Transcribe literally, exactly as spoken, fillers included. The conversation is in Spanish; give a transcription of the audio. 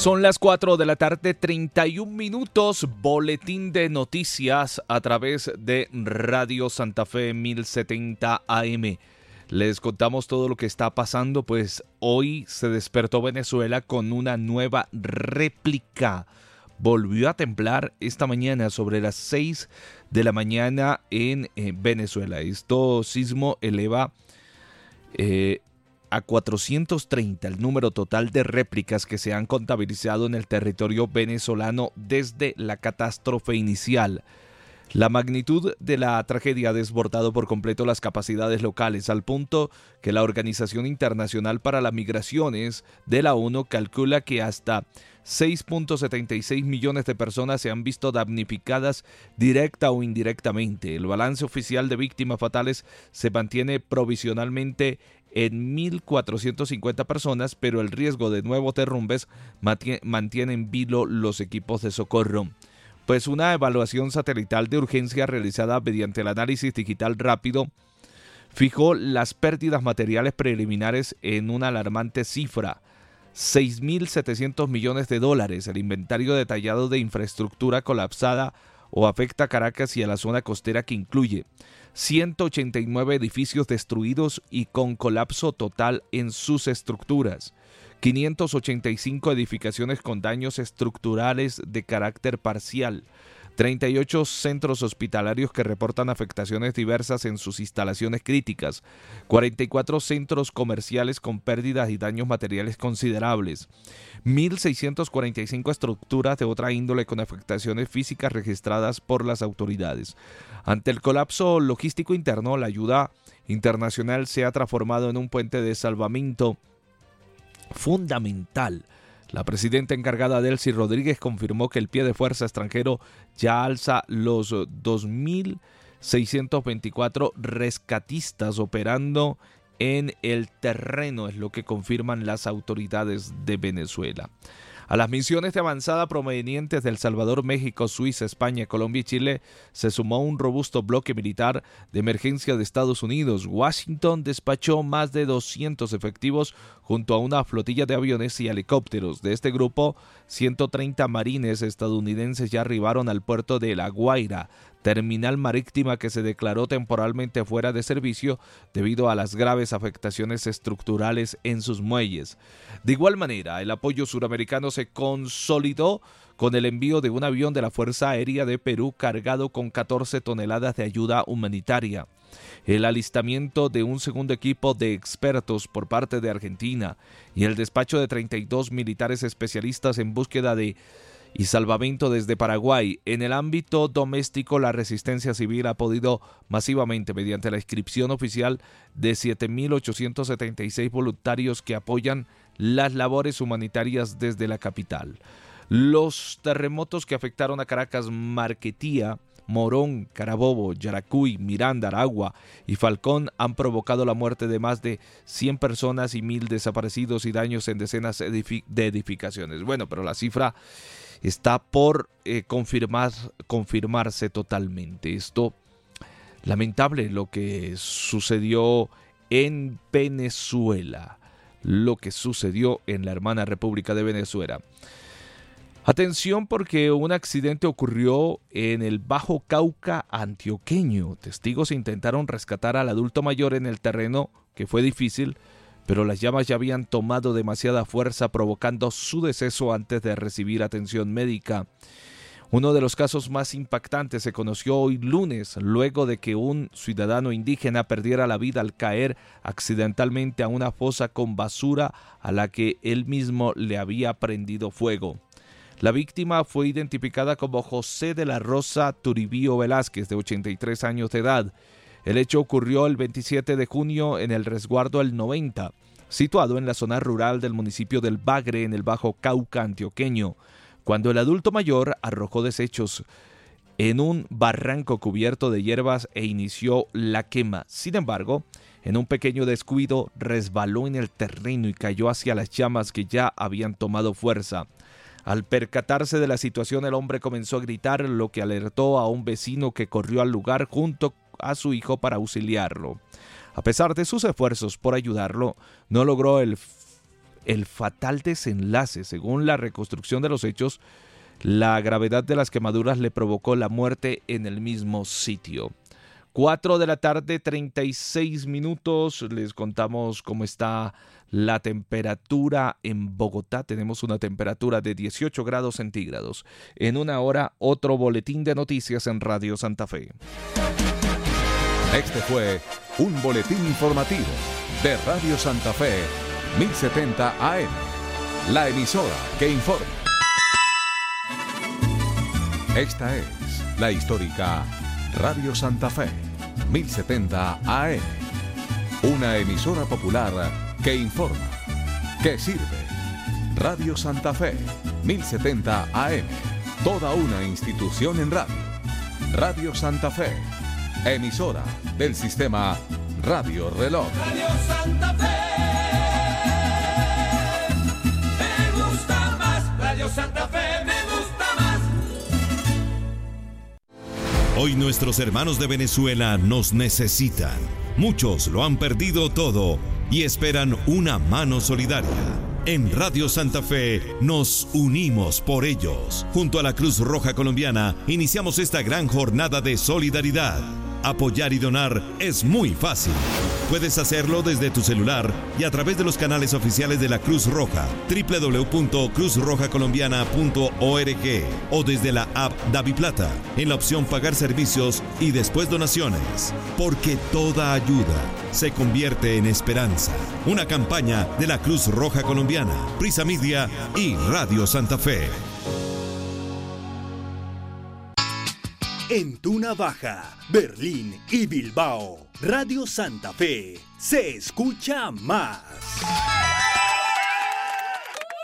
Son las cuatro de la tarde, treinta y un minutos, boletín de noticias a través de Radio Santa Fe mil setenta A M. Les contamos todo lo que está pasando, pues hoy se despertó Venezuela con una nueva réplica. Volvió a temblar esta mañana sobre las seis de la mañana en eh, Venezuela. Esto sismo eleva eh, a cuatrocientos treinta el número total de réplicas que se han contabilizado en el territorio venezolano desde la catástrofe inicial. La magnitud de la tragedia ha desbordado por completo las capacidades locales, al punto que la Organización Internacional para las Migraciones de la ONU calcula que hasta seis punto setenta y seis millones de personas se han visto damnificadas directa o indirectamente. El balance oficial de víctimas fatales se mantiene provisionalmente en mil cuatrocientas cincuenta personas, pero el riesgo de nuevos derrumbes mantiene en vilo los equipos de socorro. Pues una evaluación satelital de urgencia realizada mediante el análisis digital rápido fijó las pérdidas materiales preliminares en una alarmante cifra, seis mil setecientos millones de dólares. El inventario detallado de infraestructura colapsada o afecta a Caracas y a la zona costera, que incluye ciento ochenta y nueve edificios destruidos y con colapso total en sus estructuras, quinientas ochenta y cinco edificaciones con daños estructurales de carácter parcial, treinta y ocho centros hospitalarios que reportan afectaciones diversas en sus instalaciones críticas, cuarenta y cuatro centros comerciales con pérdidas y daños materiales considerables, mil seiscientas cuarenta y cinco estructuras de otra índole con afectaciones físicas registradas por las autoridades. Ante el colapso logístico interno, la ayuda internacional se ha transformado en un puente de salvamento fundamental. La presidenta encargada, Delcy Rodríguez, confirmó que el pie de fuerza extranjero ya alza los dos mil seiscientos veinticuatro rescatistas operando en el terreno, es lo que confirman las autoridades de Venezuela. A las misiones de avanzada provenientes de El Salvador, México, Suiza, España, Colombia y Chile se sumó un robusto bloque militar de emergencia de Estados Unidos. Washington despachó más de doscientos efectivos junto a una flotilla de aviones y helicópteros. De este grupo, ciento treinta marines estadounidenses ya arribaron al puerto de La Guaira, terminal marítima que se declaró temporalmente fuera de servicio debido a las graves afectaciones estructurales en sus muelles. De igual manera, el apoyo suramericano se consolidó con el envío de un avión de la Fuerza Aérea de Perú cargado con catorce toneladas de ayuda humanitaria, el alistamiento de un segundo equipo de expertos por parte de Argentina y el despacho de treinta y dos militares especialistas en búsqueda de y salvamento desde Paraguay. En el ámbito doméstico, la resistencia civil ha podido masivamente, mediante la inscripción oficial de siete mil ochocientos setenta y seis voluntarios que apoyan las labores humanitarias desde la capital. Los terremotos que afectaron a Caracas, Marquetía, Morón, Carabobo, Yaracuy, Miranda, Aragua y Falcón han provocado la muerte de más de cien personas y mil desaparecidos y daños en decenas edific- de edificaciones. Bueno, pero la cifra está por eh, confirmar, confirmarse totalmente. Esto, lamentable lo que sucedió en Venezuela, lo que sucedió en la hermana República de Venezuela. Atención, porque un accidente ocurrió en el Bajo Cauca antioqueño. Testigos intentaron rescatar al adulto mayor en el terreno, que fue difícil, pero las llamas ya habían tomado demasiada fuerza, provocando su deceso antes de recibir atención médica. Uno de los casos más impactantes se conoció hoy lunes, luego de que un ciudadano indígena perdiera la vida al caer accidentalmente a una fosa con basura a la que él mismo le había prendido fuego. La víctima fue identificada como José de la Rosa Turibío Velázquez, de ochenta y tres años de edad. El hecho ocurrió el veintisiete de junio en el resguardo El noventa, situado en la zona rural del municipio del Bagre, en el Bajo Cauca antioqueño, cuando el adulto mayor arrojó desechos en un barranco cubierto de hierbas e inició la quema. Sin embargo, en un pequeño descuido, resbaló en el terreno y cayó hacia las llamas que ya habían tomado fuerza. Al percatarse de la situación, el hombre comenzó a gritar, lo que alertó a un vecino que corrió al lugar junto a su hijo para auxiliarlo. A pesar de sus esfuerzos por ayudarlo, no logró el el fatal desenlace. Según la reconstrucción de los hechos, la gravedad de las quemaduras le provocó la muerte en el mismo sitio. cuatro de la tarde, treinta y seis minutos. Les contamos cómo está la temperatura en Bogotá. Tenemos una temperatura de dieciocho grados centígrados. En una hora, otro boletín de noticias en Radio Santa Fe. Este fue un boletín informativo de Radio Santa Fe, mil setenta A M, la emisora que informa. Esta es la histórica Radio Santa Fe, mil setenta A M, una emisora popular que informa, que sirve. Radio Santa Fe, mil setenta A M, toda una institución en radio. Radio Santa Fe, emisora del sistema Radio Reloj. Radio Santa Fe, me gusta más. Radio Santa Fe, me gusta más. Hoy nuestros hermanos de Venezuela nos necesitan. Muchos lo han perdido todo y esperan una mano solidaria. En Radio Santa Fe nos unimos por ellos. Junto a la Cruz Roja Colombiana iniciamos esta gran jornada de solidaridad. Apoyar y donar es muy fácil. Puedes hacerlo desde tu celular y a través de los canales oficiales de la Cruz Roja, doble u doble u doble u punto cruz roja colombiana punto org, o desde la app DaviPlata, en la opción Pagar servicios y después donaciones. Porque toda ayuda se convierte en esperanza. Una campaña de la Cruz Roja Colombiana, Prisa Media y Radio Santa Fe. En Tuna Baja, Berlín y Bilbao, Radio Santa Fe se escucha más.